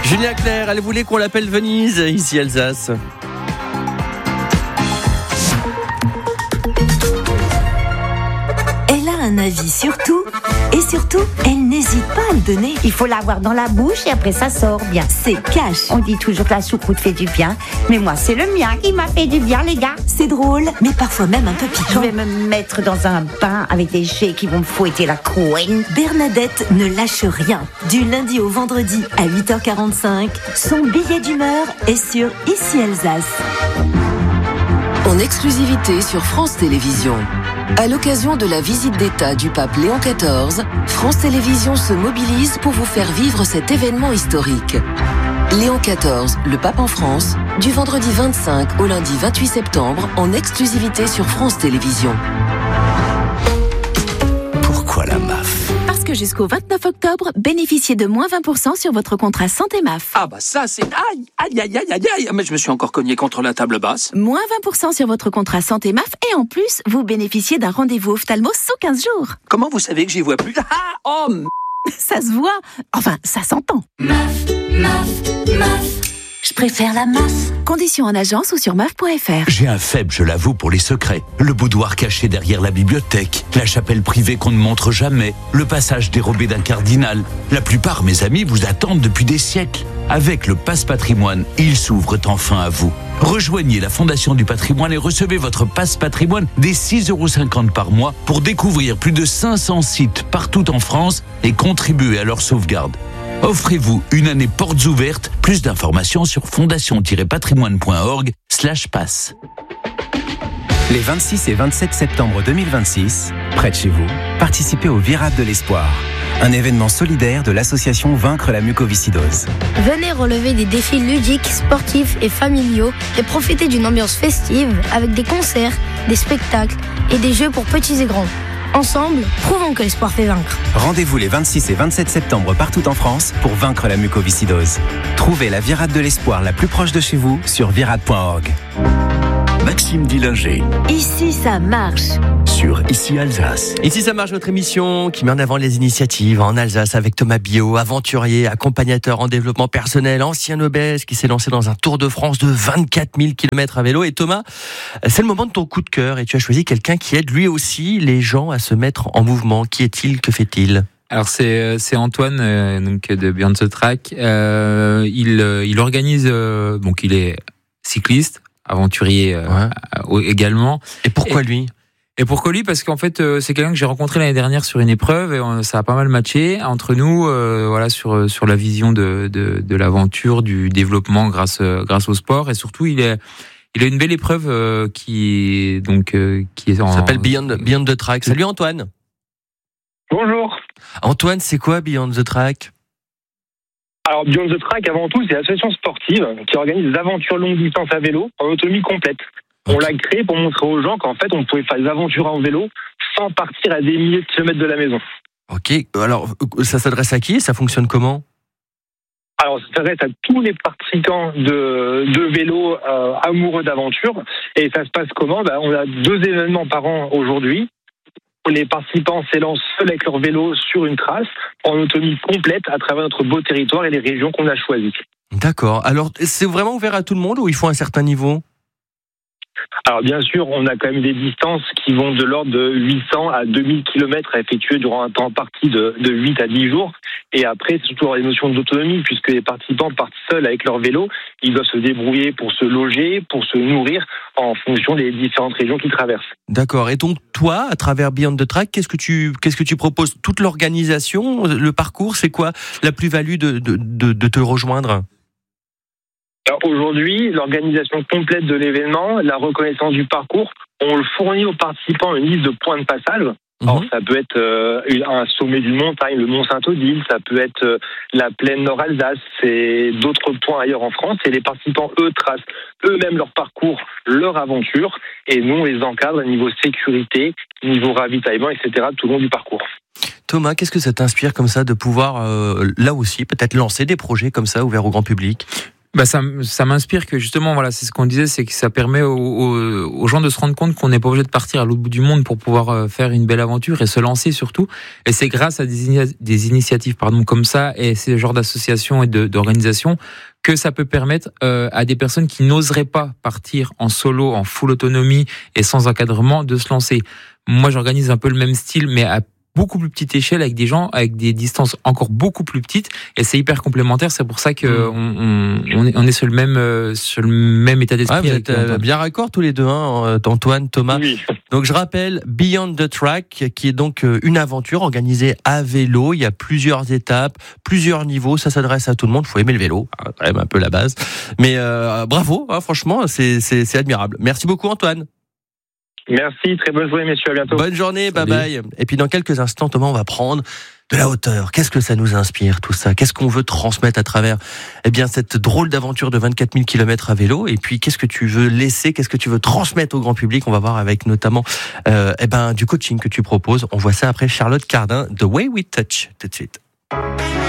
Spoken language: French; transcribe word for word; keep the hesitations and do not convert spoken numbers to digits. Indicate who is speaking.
Speaker 1: Julien Clerc, elle voulait qu'on l'appelle Venise, ici Alsace.
Speaker 2: Elle a un avis sur tout et surtout, elle n'hésite pas à le donner.
Speaker 3: Il faut l'avoir dans la bouche et après ça sort bien.
Speaker 2: C'est cash.
Speaker 3: On dit toujours que la choucroute fait du bien, mais moi c'est le mien qui m'a fait du bien, les gars.
Speaker 2: C'est drôle, mais parfois même un peu
Speaker 3: Je
Speaker 2: piquant.
Speaker 3: vais me mettre dans un bain avec des chais qui vont me fouetter la couenne.
Speaker 2: Bernadette ne lâche rien. Du lundi au vendredi à huit heures quarante-cinq, son billet d'humeur est sur Ici Alsace.
Speaker 4: En exclusivité sur France Télévisions. À l'occasion de la visite d'État du pape Léon quatorze, France Télévisions se mobilise pour vous faire vivre cet événement historique. Léon quatorze, le pape en France, du vendredi vingt-cinq au lundi vingt-huit septembre, en exclusivité sur France Télévisions.
Speaker 5: Pourquoi la M A F ?
Speaker 6: Parce que jusqu'au vingt-neuf octobre, bénéficiez de moins vingt pour cent sur votre contrat santé M A F.
Speaker 7: Ah bah ça c'est... Aïe, aïe, aïe, aïe, aïe, aïe. Mais je me suis encore cogné contre la table basse.
Speaker 6: Moins vingt pour cent sur votre contrat santé M A F et en plus, vous bénéficiez d'un rendez-vous ophtalmo sous quinze jours.
Speaker 7: Comment vous savez que j'y vois plus? Ah, oh, m...
Speaker 6: Ça se voit. Enfin, ça s'entend.
Speaker 2: M A F, M A F, M A F. Je préfère la M A F.
Speaker 6: Conditions en agence ou sur M A F point F R.
Speaker 5: J'ai un faible, je l'avoue, pour les secrets. Le boudoir caché derrière la bibliothèque, la chapelle privée qu'on ne montre jamais, le passage dérobé d'un cardinal. La plupart, mes amis, vous attendent depuis des siècles. Avec le Passe Patrimoine, ils s'ouvrent enfin à vous. Rejoignez la Fondation du Patrimoine et recevez votre Passe Patrimoine dès six euros cinquante par mois pour découvrir plus de cinq cents sites partout en France et contribuer à leur sauvegarde. Offrez-vous une année portes ouvertes. Plus d'informations sur fondation-patrimoine.org slash passe.
Speaker 8: Les vingt-six et vingt-sept septembre deux mille vingt-six, près de chez vous, participez au Virade de l'Espoir, un événement solidaire de l'association Vaincre la mucoviscidose.
Speaker 9: Venez relever des défis ludiques, sportifs et familiaux et profiter d'une ambiance festive avec des concerts, des spectacles et des jeux pour petits et grands. Ensemble, prouvons que l'espoir fait vaincre.
Speaker 8: Rendez-vous les vingt-six et vingt-sept septembre partout en France pour vaincre la mucoviscidose. Trouvez la Virade de l'Espoir la plus proche de chez vous sur virade point org.
Speaker 5: Maxime Dillinger,
Speaker 2: Ici, ça marche.
Speaker 5: sur Ici Alsace.
Speaker 1: Ici ça marche, notre émission qui met en avant les initiatives en Alsace avec Thomas Biot, aventurier, accompagnateur en développement personnel, ancien obèse qui s'est lancé dans un Tour de France de vingt-quatre mille kilomètres à vélo. Et Thomas, c'est le moment de ton coup de cœur et tu as choisi quelqu'un qui aide lui aussi les gens à se mettre en mouvement. Qui est-il? Que fait-il?
Speaker 10: Alors c'est c'est Antoine euh, donc de Beyond the Track. Euh, il il organise euh, donc il est cycliste, aventurier euh, ouais. également.
Speaker 1: Et pourquoi
Speaker 10: et,
Speaker 1: lui?
Speaker 10: Et pourquoi lui? Parce qu'en fait, euh, c'est quelqu'un que j'ai rencontré l'année dernière sur une épreuve et on, ça a pas mal matché entre nous, euh, voilà, sur sur la vision de de, de l'aventure, du développement grâce grâce au sport et surtout il est il a une belle épreuve euh, qui donc euh, qui est en...
Speaker 1: Ça s'appelle Beyond Beyond the Track. Salut Antoine.
Speaker 11: Bonjour.
Speaker 1: Antoine, c'est quoi Beyond the Track?
Speaker 11: Alors Beyond the Track, avant tout, c'est l'association sportive qui organise des aventures longue distance à vélo en autonomie complète. On l'a créé pour montrer aux gens qu'en fait, on pouvait faire des aventures en vélo sans partir à des milliers de kilomètres de la maison.
Speaker 1: Ok, alors ça s'adresse à qui? Ça fonctionne comment?
Speaker 11: Alors, ça s'adresse à tous les pratiquants de, de vélo euh, amoureux d'aventure. Et ça se passe comment? Ben, on a deux événements par an aujourd'hui. Les participants s'élancent seuls avec leur vélo sur une trace, en autonomie complète à travers notre beau territoire et les régions qu'on a choisies.
Speaker 1: D'accord. Alors, c'est vraiment ouvert à tout le monde ou il faut un certain niveau?
Speaker 11: Alors bien sûr, on a quand même des distances qui vont de l'ordre de huit cents à deux mille kilomètres à effectuer durant un temps parti de, de huit à dix jours. Et après, c'est toujours les notions d'autonomie, puisque les participants partent seuls avec leur vélo. Ils doivent se débrouiller pour se loger, pour se nourrir, en fonction des différentes régions qu'ils traversent.
Speaker 1: D'accord. Et donc, toi, à travers Beyond the Track, qu'est-ce que tu, qu'est-ce que tu proposes? Toute l'organisation, le parcours, c'est quoi la plus-value de, de, de, de te rejoindre?
Speaker 11: Alors aujourd'hui, l'organisation complète de l'événement, la reconnaissance du parcours, on le fournit aux participants une liste de points de passage. Mmh. Alors ça peut être euh, un sommet d'une montagne, le Mont Saint-Odile, ça peut être euh, la plaine Nord-Alsace, c'est d'autres points ailleurs en France. Et les participants, eux, tracent eux-mêmes leur parcours, leur aventure, et nous, on les encadre à niveau sécurité, niveau ravitaillement, et cetera, tout le long du parcours.
Speaker 1: Thomas, qu'est-ce que ça t'inspire comme ça de pouvoir, euh, là aussi, peut-être lancer des projets comme ça ouverts au grand public?
Speaker 10: Bah ça, ça m'inspire que justement, voilà, c'est ce qu'on disait, c'est que ça permet aux, aux, aux gens de se rendre compte qu'on n'est pas obligé de partir à l'autre bout du monde pour pouvoir faire une belle aventure et se lancer surtout. Et c'est grâce à des, des initiatives pardon, comme ça et ces genres d'associations et de, d'organisations que ça peut permettre euh, à des personnes qui n'oseraient pas partir en solo, en full autonomie et sans encadrement de se lancer. Moi, j'organise un peu le même style, mais à beaucoup plus petite échelle avec des gens avec des distances encore beaucoup plus petites et c'est hyper complémentaire. C'est pour ça que mmh. on, on, est, on est sur le même sur le même état d'esprit.
Speaker 1: Ah, vous êtes euh, bien raccord tous les deux, hein, Antoine, Thomas. Oui. Donc je rappelle Beyond the Track, qui est donc une aventure organisée à vélo. Il y a plusieurs étapes, plusieurs niveaux. Ça s'adresse à tout le monde. Il faut aimer le vélo, hein, quand même un peu la base. Mais euh, bravo, hein, franchement, c'est, c'est c'est admirable. Merci beaucoup, Antoine.
Speaker 11: Merci, très bonne journée messieurs, à bientôt.
Speaker 1: Bonne journée, bye bye. Et puis dans quelques instants, Thomas, on va prendre de la hauteur. Qu'est-ce que ça nous inspire tout ça ? Qu'est-ce qu'on veut transmettre à travers eh bien cette drôle d'aventure de vingt-quatre mille kilomètres à vélo ? Et puis qu'est-ce que tu veux laisser ? Qu'est-ce que tu veux transmettre au grand public ? On va voir avec notamment euh, eh ben du coaching que tu proposes. On voit ça après Charlotte Cardin, The Way We Touch, tout de suite.